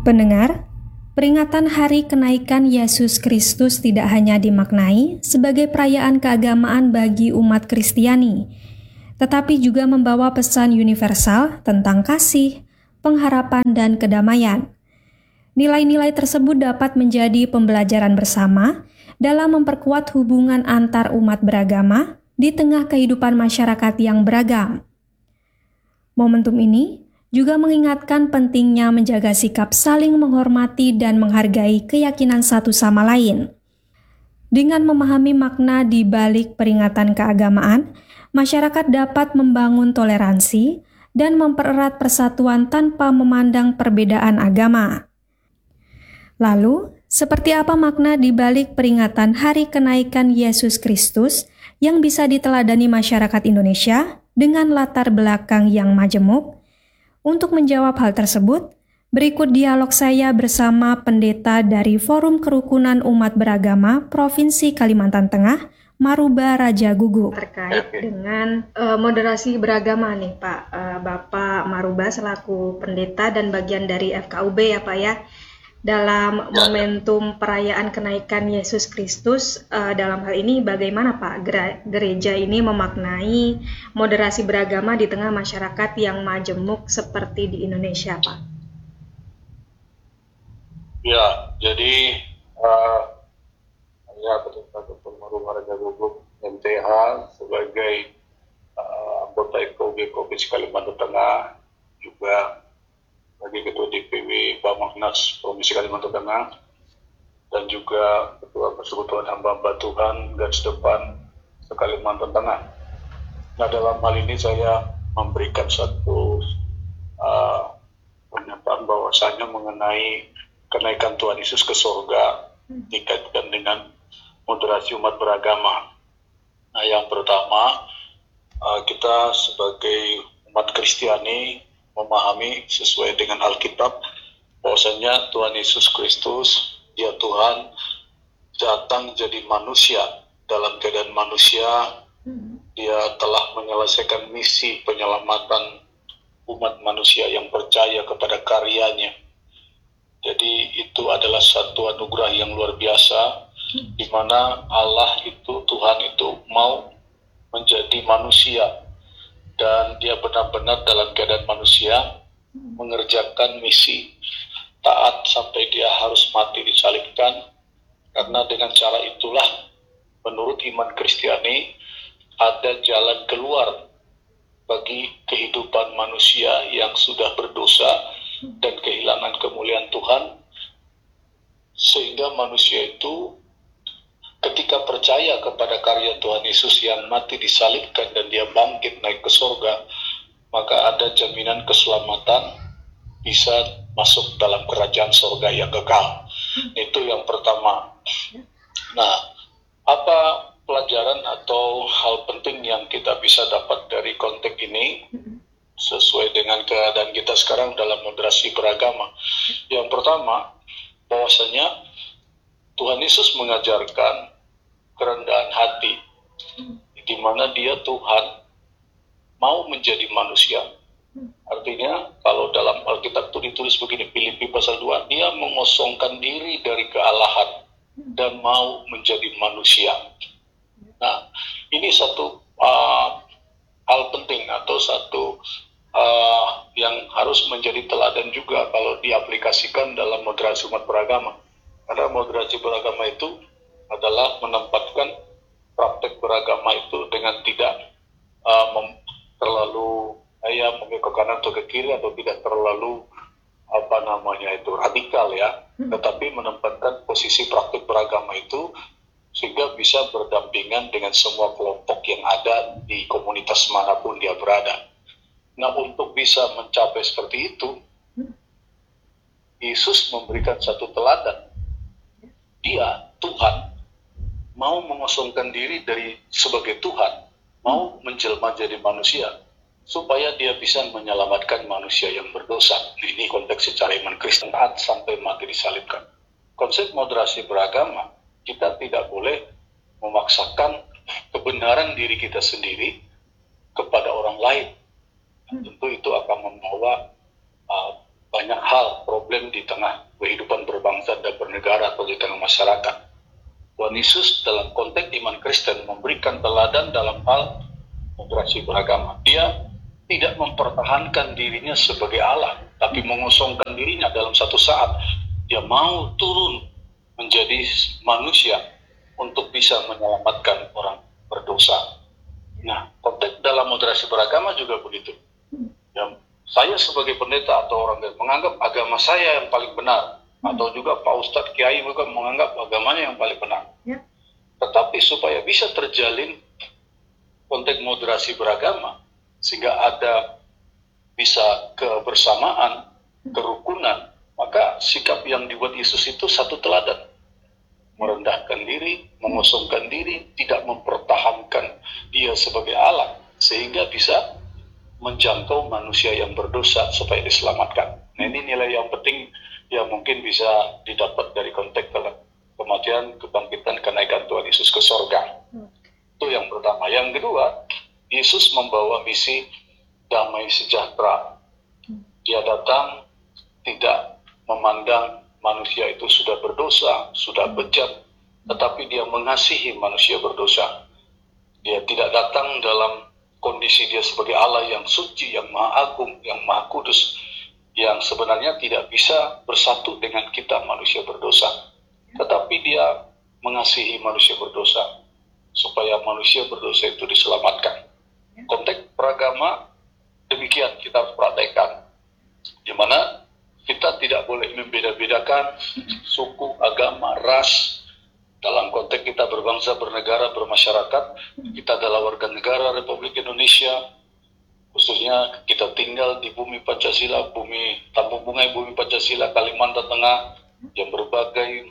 Pendengar, peringatan Hari Kenaikan Yesus Kristus tidak hanya dimaknai sebagai perayaan keagamaan bagi umat Kristiani, tetapi juga membawa pesan universal tentang kasih, pengharapan, dan kedamaian. Nilai-nilai tersebut dapat menjadi pembelajaran bersama dalam memperkuat hubungan antar umat beragama di tengah kehidupan masyarakat yang beragam. Momentum ini juga mengingatkan pentingnya menjaga sikap saling menghormati dan menghargai keyakinan satu sama lain. Dengan memahami makna di balik peringatan keagamaan, masyarakat dapat membangun toleransi dan mempererat persatuan tanpa memandang perbedaan agama. Lalu, seperti apa makna di balik peringatan Hari Kenaikan Yesus Kristus yang bisa diteladani masyarakat Indonesia dengan latar belakang yang majemuk? Untuk menjawab hal tersebut, berikut dialog saya bersama pendeta dari Forum Kerukunan Umat Beragama Provinsi Kalimantan Tengah, Maruba Raja Guguk. Terkait dengan moderasi beragama nih Pak, Bapak Maruba selaku pendeta dan bagian dari FKUB ya Pak ya. Dalam momentum perayaan kenaikan Yesus Kristus, dalam hal ini bagaimana Pak gereja ini memaknai moderasi beragama di tengah masyarakat yang majemuk seperti di Indonesia Pak? Ya, jadi saya Pendeta Dr. Maruba Raja Guguk MTH sebagai anggota FKUB Provinsi Kalimantan Tengah, juga sebagai Ketua DPW Bamahnas Provinsi Kalimantan Tengah, dan juga Ketua Persekutuan Hamba-Hamba Tuhan Garis Depan Kalimantan Tengah. Nah, dalam hal ini saya memberikan satu pernyataan bahwasanya mengenai kenaikan Tuhan Yesus ke surga dikaitkan dengan moderasi umat beragama. Nah, yang pertama, kita sebagai umat Kristiani memahami sesuai dengan Alkitab bahwasanya Tuhan Yesus Kristus, Dia Tuhan, datang jadi manusia. Dalam keadaan manusia, Dia telah menyelesaikan misi penyelamatan umat manusia yang percaya kepada karyanya. Jadi itu adalah satu anugerah yang luar biasa, di mana Allah itu, Tuhan itu mau menjadi manusia, dan Dia benar-benar dalam keadaan manusia mengerjakan misi taat sampai Dia harus mati disalibkan. Karena dengan cara itulah menurut iman Kristiani ada jalan keluar bagi kehidupan manusia yang sudah berdosa dan kehilangan kemuliaan Tuhan, sehingga manusia itu ketika percaya kepada karya Tuhan Yesus yang mati disalibkan dan Dia bangkit naik ke surga, maka ada jaminan keselamatan, bisa masuk dalam kerajaan surga yang kekal. Itu yang pertama. Nah, apa pelajaran atau hal penting yang kita bisa dapat dari konteks ini sesuai dengan keadaan kita sekarang dalam moderasi beragama? Yang pertama, bahwasanya Tuhan Yesus mengajarkan kerendahan hati, di mana Dia Tuhan mau menjadi manusia. Artinya kalau dalam Alkitab itu ditulis begini, Filipi pasal 2, Dia mengosongkan diri dari kealahan dan mau menjadi manusia. Nah, ini satu hal penting atau satu yang harus menjadi teladan juga kalau diaplikasikan dalam moderasi umat beragama. Karena moderasi beragama itu adalah menempatkan praktek beragama itu dengan tidak terlalu memilih ke kanan atau ke kiri, atau tidak terlalu radikal ya, tetapi menempatkan posisi praktek beragama itu sehingga bisa berdampingan dengan semua kelompok yang ada di komunitas manapun dia berada. Nah, untuk bisa mencapai seperti itu, Yesus memberikan satu teladan. Dia, Tuhan, mau mengosongkan diri dari sebagai Tuhan, mau menjelma jadi manusia, supaya Dia bisa menyelamatkan manusia yang berdosa. Ini konteks secara iman Kristen, taat sampai mati disalibkan. Konsep moderasi beragama, kita tidak boleh memaksakan kebenaran diri kita sendiri kepada orang lain. Tentu itu akan membawa banyak hal, problem di tengah tengah kehidupan berbangsa dan bernegara atau di tengah masyarakat. Tuhan Yesus dalam konteks iman Kristen memberikan teladan dalam hal moderasi beragama. Dia tidak mempertahankan dirinya sebagai Allah, tapi mengosongkan dirinya dalam satu saat. Dia mau turun menjadi manusia untuk bisa menyelamatkan orang berdosa. Nah, konteks dalam moderasi beragama juga begitu. Ya, saya sebagai pendeta atau orang yang menganggap agama saya yang paling benar, atau juga Pak Ustadz Kiai juga menganggap agamanya yang paling benar. Ya. Tetapi supaya bisa terjalin konteks moderasi beragama, sehingga ada bisa kebersamaan, kerukunan, maka sikap yang dibuat Yesus itu satu teladan. Merendahkan diri, mengosongkan diri, tidak mempertahankan dia sebagai Allah, sehingga bisa menjangkau manusia yang berdosa supaya diselamatkan. Nah, ini nilai yang penting yang mungkin bisa didapat dari konteks kematian, kebangkitan, kenaikan Tuhan Yesus ke sorga. Itu yang pertama. Yang kedua, Yesus membawa misi damai sejahtera. Dia datang tidak memandang manusia itu sudah berdosa, sudah bejat, tetapi dia mengasihi manusia berdosa. Dia tidak datang dalam kondisi dia sebagai Allah yang suci, yang maha agung, yang maha kudus, yang sebenarnya tidak bisa bersatu dengan kita manusia berdosa. Tetapi dia mengasihi manusia berdosa, supaya manusia berdosa itu diselamatkan. Konteks beragama demikian kita harus praktekkan, di mana kita tidak boleh membeda-bedakan suku, agama, ras. Dalam konteks kita berbangsa, bernegara, bermasyarakat, kita adalah warga negara Republik Indonesia, khususnya kita tinggal di bumi Pancasila, bumi Tambung Bungai, bumi Pancasila, Kalimantan Tengah, yang berbagai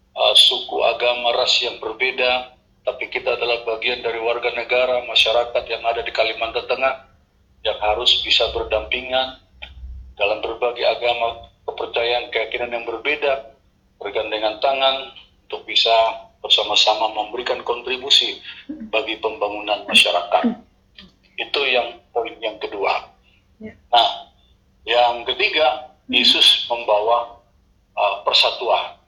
suku, agama, ras yang berbeda, tapi kita adalah bagian dari warga negara, masyarakat yang ada di Kalimantan Tengah, yang harus bisa berdampingan dalam berbagai agama, kepercayaan, keyakinan yang berbeda, bergandengan tangan untuk bisa bersama-sama memberikan kontribusi bagi pembangunan masyarakat. Itu yang poin yang kedua. Nah, yang ketiga, Yesus membawa persatuan.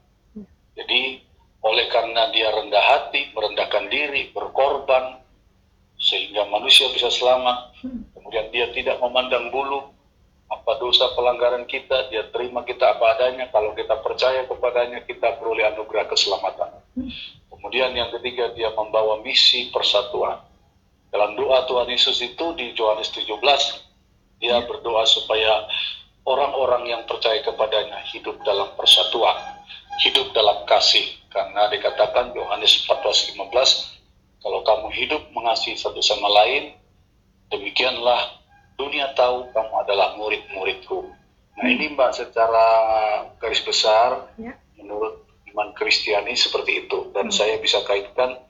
Jadi, oleh karena dia rendah hati, merendahkan diri, berkorban, sehingga manusia bisa selamat. Kemudian dia tidak memandang bulu, apa dosa pelanggaran kita, dia terima kita apa adanya. Kalau kita percaya kepadanya, kita beroleh anugerah keselamatan. Kemudian yang ketiga, dia membawa misi persatuan. Dalam doa Tuhan Yesus itu di Yohanes 17, dia berdoa supaya orang-orang yang percaya kepadanya hidup dalam persatuan, hidup dalam kasih. Karena dikatakan Yohanes 14:15, kalau kamu hidup mengasihi satu sama lain, demikianlah dunia tahu kamu adalah murid-muridku. Nah, ini Mbak, secara garis besar, menurut iman Kristiani seperti itu. Dan saya bisa kaitkan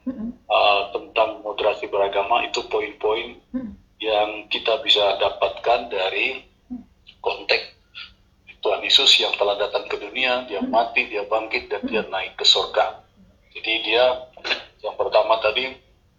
tentang moderasi beragama, itu poin-poin yang kita bisa dapatkan dari konteks Tuhan Yesus yang telah datang ke dunia, dia mati, dia bangkit, dan dia naik ke surga. Jadi dia, yang pertama tadi,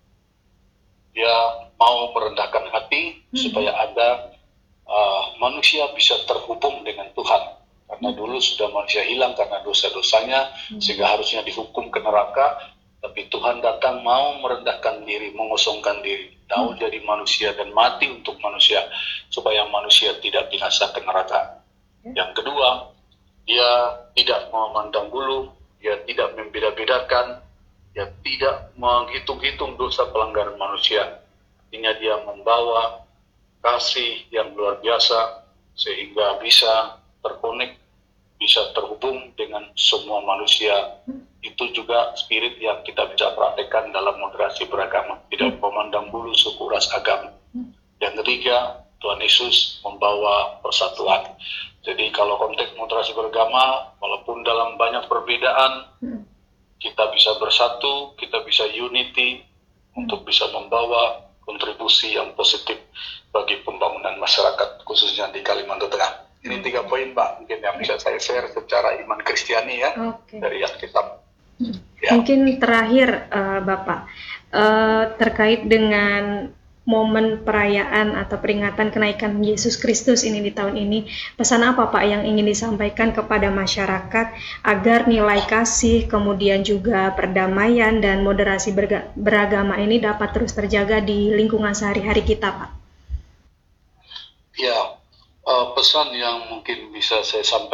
dia mau merendahkan hati supaya ada manusia bisa terhubung dengan Tuhan. Karena dulu sudah manusia hilang karena dosa-dosanya, sehingga harusnya dihukum ke neraka. Tapi Tuhan datang mau merendahkan diri, mengosongkan diri, mau jadi manusia dan mati untuk manusia, supaya manusia tidak binasa ke neraka. Yang kedua, dia tidak memandang bulu, dia tidak membeda-bedakan, dia tidak menghitung-hitung dosa pelanggaran manusia. Artinya dia membawa kasih yang luar biasa sehingga bisa terkonek, bisa terhubung dengan semua manusia. Itu juga spirit yang kita bisa praktekkan dalam moderasi beragama, tidak memandang bulu, suku, ras, agama. Yang ketiga, Tuhan Yesus membawa persatuan. Jadi kalau konteks moderasi beragama, walaupun dalam banyak perbedaan, kita bisa bersatu, kita bisa unity untuk bisa membawa kontribusi yang positif bagi pembangunan masyarakat, khususnya di Kalimantan Tengah. Ini 3 poin, Pak, mungkin yang bisa saya share secara iman Kristiani ya, dari Alkitab. Ya. Mungkin terakhir, Bapak, terkait dengan momen perayaan atau peringatan kenaikan Yesus Kristus ini di tahun ini, pesan apa Pak yang ingin disampaikan kepada masyarakat agar nilai kasih, kemudian juga perdamaian dan moderasi beragama ini dapat terus terjaga di lingkungan sehari-hari kita, Pak? Ya, pesan yang mungkin bisa saya sampaikan